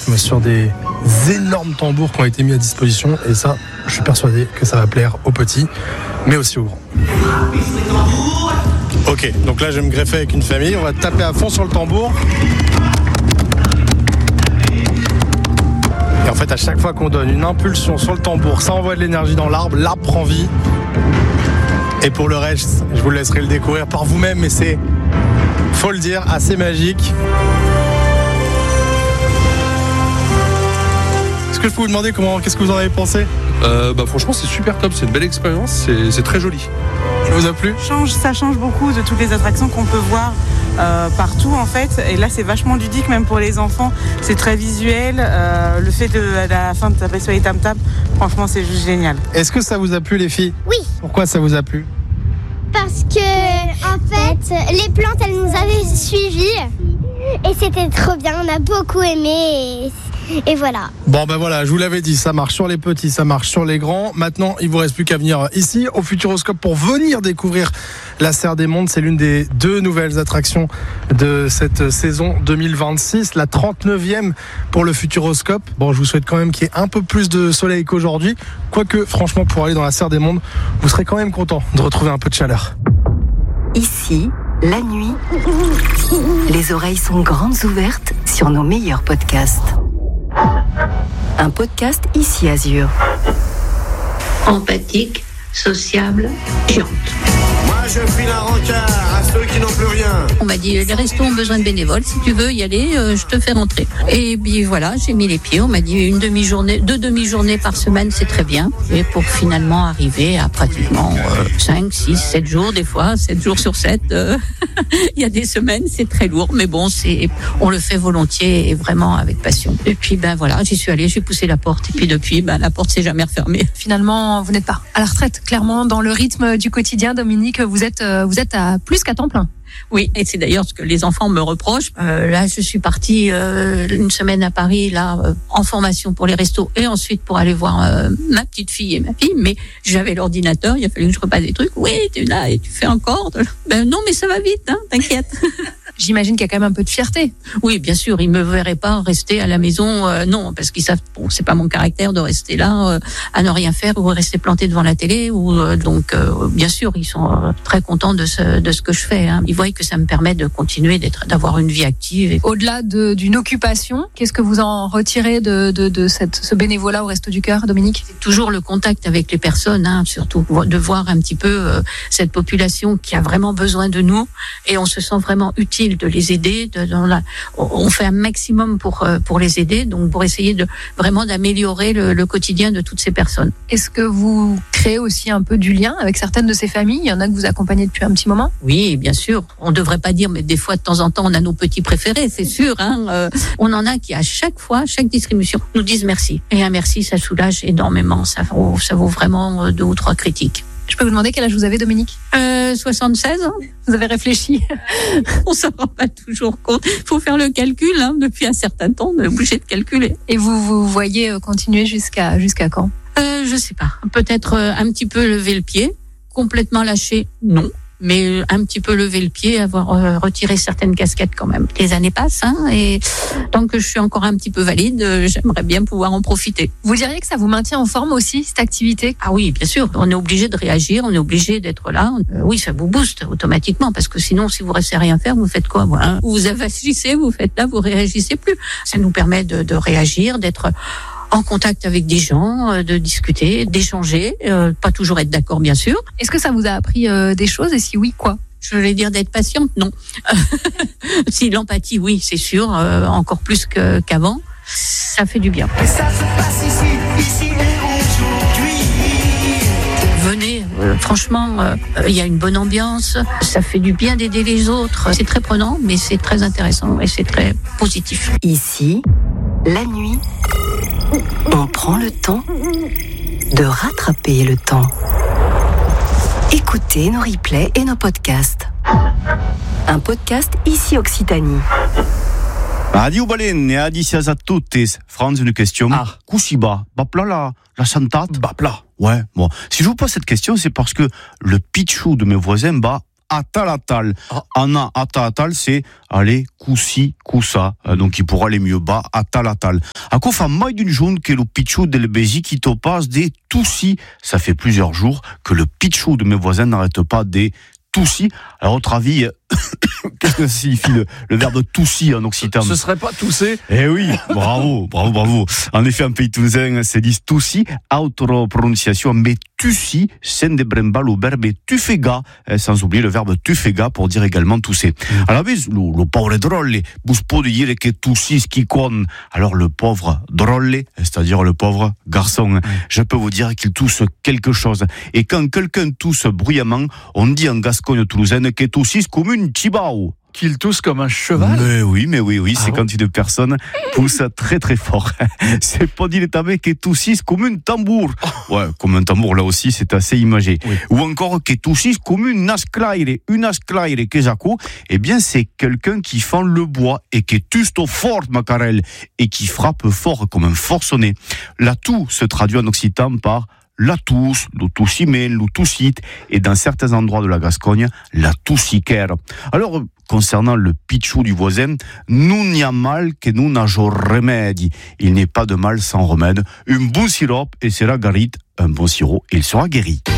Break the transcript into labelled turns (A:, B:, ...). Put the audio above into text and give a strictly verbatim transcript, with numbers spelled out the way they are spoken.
A: rythme sur des énormes tambours qui ont été mis à disposition. Et ça, je suis persuadé que ça va plaire aux petits, mais aussi aux grands. Ok, donc là je vais me greffer avec une famille. On va taper à fond sur le tambour. Et en fait, à chaque fois qu'on donne une impulsion sur le tambour, ça envoie de l'énergie dans l'arbre, l'arbre prend vie. Et pour le reste, je vous laisserai le découvrir par vous-même, mais c'est, faut le dire, assez magique. Est-ce que je peux vous demander comment, qu'est-ce que vous en avez pensé ?
B: euh, bah, Franchement, c'est super top, c'est une belle expérience, c'est, c'est très joli.
A: Ça vous a plu ?
C: Change, ça change beaucoup de toutes les attractions qu'on peut voir euh, partout en fait. Et là, c'est vachement ludique, même pour les enfants. C'est très visuel. Euh, le fait de, à la fin de taper sur les tam-tams, franchement, c'est juste génial.
A: Est-ce que ça vous a plu, les filles ?
D: Oui.
A: Pourquoi ça vous a plu ?
D: Parce que, en fait, les plantes, elles nous avaient suivis. Et c'était trop bien. On a beaucoup aimé. Et... Et voilà.
A: Bon ben voilà, je vous l'avais dit, ça marche sur les petits, ça marche sur les grands. Maintenant, il vous reste plus qu'à venir ici au Futuroscope pour venir découvrir la Serre des Mondes. C'est l'une des deux nouvelles attractions de cette saison deux mille vingt-six, la trente-neuvième pour le Futuroscope. Bon, je vous souhaite quand même qu'il y ait un peu plus de soleil qu'aujourd'hui. Quoique, franchement, pour aller dans la Serre des Mondes, vous serez quand même content de retrouver un peu de chaleur.
E: Ici, la nuit, les oreilles sont grandes ouvertes sur nos meilleurs podcasts. Un podcast Ici Azur.
F: Empathique, sociable, chiante.
G: Moi, je file un rencard à ceux qui n'ont plus rien.
F: On m'a dit, les restos ont besoin de bénévoles. Si tu veux y aller, euh, je te fais rentrer. Et puis voilà, j'ai mis les pieds. On m'a dit une demi-journée, deux demi-journées par semaine, c'est très bien. Et pour finalement arriver à pratiquement euh, cinq, six, sept jours, des fois, sept jours sur sept. Euh, il y a des semaines, c'est très lourd. Mais bon, c'est, on le fait volontiers et vraiment avec passion. Et puis, ben voilà, j'y suis allée, j'ai poussé la porte. Et puis depuis, ben, la porte s'est jamais refermée.
H: Finalement, vous n'êtes pas à la retraite. Clairement, dans le rythme du quotidien, Dominique, vous êtes, vous êtes à plus qu'à temps plein.
F: Oui, et c'est d'ailleurs ce que les enfants me reprochent. Euh, là, je suis partie euh, une semaine à Paris, là, euh, en formation pour les restos, et ensuite pour aller voir euh, ma petite fille et ma fille. Mais j'avais l'ordinateur, il a fallu que je repasse des trucs. Oui, tu es là et tu fais encore. Ben non, mais ça va vite, hein, t'inquiète.
H: J'imagine qu'il y a quand même un peu de fierté.
F: Oui, bien sûr, ils me verraient pas rester à la maison, euh, non, parce qu'ils savent, bon, c'est pas mon caractère de rester là, euh, à ne rien faire ou rester planté devant la télé. Ou euh, donc, euh, bien sûr, ils sont euh, très contents de ce de ce que je fais. Hein. Ils voient que ça me permet de continuer d'être, d'avoir une vie active. Et...
H: Au-delà de, d'une occupation, qu'est-ce que vous en retirez de de, de cette ce bénévolat au Resto du Cœur, Dominique ?
F: C'est toujours le contact avec les personnes, hein, surtout de voir un petit peu euh, cette population qui a vraiment besoin de nous, et on se sent vraiment utile de les aider. De, de la, on fait un maximum pour pour les aider, donc pour essayer de vraiment d'améliorer le, le quotidien de toutes ces personnes.
H: Est-ce que vous créez aussi un peu du lien avec certaines de ces familles ? Il y en a que vous accompagnez depuis un petit moment ?
F: Oui, bien sûr. On devrait pas dire, mais des fois de temps en temps, on a nos petits préférés, c'est sûr. Hein. Euh, on en a qui à chaque fois, chaque distribution, nous disent merci. Et un merci, ça soulage énormément. Ça vaut, ça vaut vraiment deux ou trois critiques.
H: Je peux vous demander quel âge vous avez, Dominique ?
F: euh, soixante-seize ans.
H: Vous avez réfléchi ?
F: On s'en rend pas toujours compte. Il faut faire le calcul. Hein. Depuis un certain temps, on est obligé de calculer.
H: Et vous vous voyez continuer jusqu'à jusqu'à quand ?
F: euh, Je sais pas. Peut-être un petit peu lever le pied. Complètement lâcher, non. Mais un petit peu lever le pied, avoir euh, retiré certaines casquettes quand même. Les années passent, hein, et tant que je suis encore un petit peu valide, euh, j'aimerais bien pouvoir en profiter.
H: Vous diriez que ça vous maintient en forme aussi, cette activité ?
F: Ah oui, bien sûr. On est obligé de réagir, on est obligé d'être là. Euh, oui, ça vous booste automatiquement, parce que sinon, si vous restez à rien faire, vous faites quoi, hein ? Vous avachissez, vous faites là, vous réagissez plus. Ça nous permet de, de réagir, d'être en contact avec des gens, de discuter, d'échanger, euh, pas toujours être d'accord, bien sûr.
H: Est-ce que ça vous a appris euh, des choses, et si oui, quoi ?
F: Je voulais dire d'être patiente, non. Si, l'empathie, oui, c'est sûr, euh, encore plus que, qu'avant. Ça fait du bien.
G: Et ça se passe ici, ici et aujourd'hui.
F: Venez, euh, franchement, il euh, y a une bonne ambiance, ça fait du bien d'aider les autres. C'est très prenant, mais c'est très intéressant et c'est très positif.
E: Ici, la nuit, on prend le temps de rattraper le temps. Écoutez nos replays et nos podcasts. Un podcast Ici Occitanie.
I: Adieu Balen et adicias a tutti. Franz, une question.
A: Ah.
I: Kusiba, bapla la, la chantate.
A: Bapla.
I: Ouais, bon. Si je vous pose cette question, c'est parce que le pitchou de mes voisins, bah, atalatal.
B: Ah.
I: Anna atalatal, c'est aller coussi, coussa. Euh, donc il pourra aller mieux bas, atalatal. À quoi fa mai d'une jaune que le pitchou del besi qui te passe des toussis. Ça fait plusieurs jours que le pitchou de mes voisins n'arrête pas des toussis. À votre avis, qu'est-ce que ça signifie le, le verbe toussi en occitan?
B: Ce serait pas tousser?
I: Eh oui, bravo, bravo, bravo. En effet, en pays toulousain, c'est dit toussi, autre prononciation, mais tussi, sen de brembal au verbe tufega, sans oublier le verbe tufega pour dire également tousser. Alors, mais, le, le pauvre drôle, vous pouvez dire que toussi ce qui compte. Alors, le pauvre drôle, c'est-à-dire le pauvre garçon, je peux vous dire qu'il tousse quelque chose. Et quand quelqu'un tousse bruyamment, on dit en Gascogne toulousaine que toussis comme une chibao.
B: Qu'il tousse comme un cheval?
I: Mais oui, mais oui, oui,
B: Ah
I: c'est
B: bon?
I: quand une personne pousse très très fort. C'est pas dit l'étabé que toussis comme un tambour. Ouais, comme un tambour, là aussi, c'est assez imagé.
B: Oui.
I: Ou encore que toussis comme une asclaire. Une asclaire, que Jaco, eh bien, c'est quelqu'un qui fend le bois et qui tusto fort, macarel, et qui frappe fort comme un forcené. La toux se traduit en occitan par la tousse, le toussimel, le toussite, et dans certains endroits de la Gascogne, la toussiquère. Alors, concernant le pitchou du voisin, nous n'y a mal que nous n'ageons remède. Il n'est pas de mal sans remède. Un bon sirop et c'est la garite. Un bon sirop et il sera guéri.